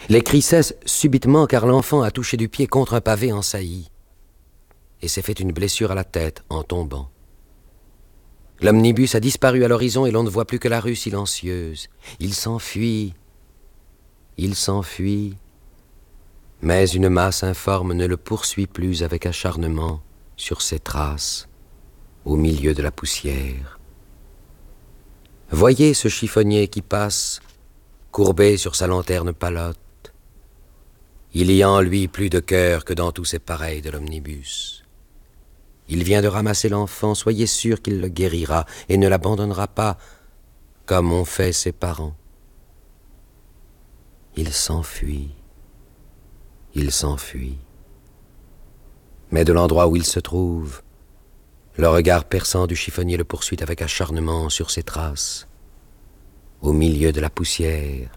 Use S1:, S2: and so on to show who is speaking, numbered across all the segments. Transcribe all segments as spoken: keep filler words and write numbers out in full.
S1: Les cris cessent subitement car l'enfant a touché du pied contre un pavé en saillie et s'est fait une blessure à la tête en tombant. L'omnibus a disparu à l'horizon et l'on ne voit plus que la rue silencieuse. Il s'enfuit, il s'enfuit, mais une masse informe ne le poursuit plus avec acharnement sur ses traces, au milieu de la poussière. Voyez ce chiffonnier qui passe, courbé sur sa lanterne palote. Il y a en lui plus de cœur que dans tous ses pareils de l'omnibus. Il vient de ramasser l'enfant, soyez sûr qu'il le guérira et ne l'abandonnera pas, comme ont fait ses parents. Il s'enfuit, il s'enfuit. Mais de l'endroit où il se trouve, le regard perçant du chiffonnier le poursuit avec acharnement sur ses traces, au milieu de la poussière.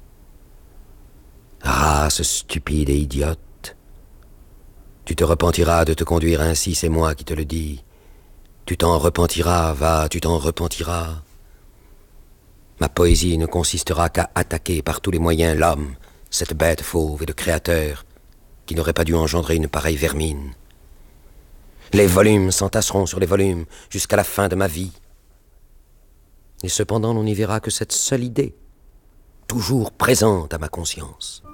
S1: Race stupide et idiote, tu te repentiras de te conduire ainsi, c'est moi qui te le dis. Tu t'en repentiras, va, tu t'en repentiras. Ma poésie ne consistera qu'à attaquer par tous les moyens l'homme, cette bête fauve et de créateur, qui n'aurait pas dû engendrer une pareille vermine. Les volumes s'entasseront sur les volumes jusqu'à la fin de ma vie. Et cependant, l'on n'y verra que cette seule idée, toujours présente à ma conscience.